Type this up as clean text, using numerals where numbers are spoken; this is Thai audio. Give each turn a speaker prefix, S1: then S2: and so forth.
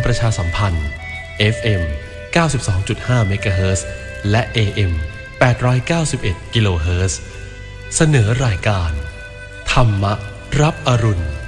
S1: ประชาสัมพันธ์ FM 92.5 เมกะเฮิรตซ์และ AM 891 กิโลเฮิรตซ์เสนอรายการธรรมะรับอรุณ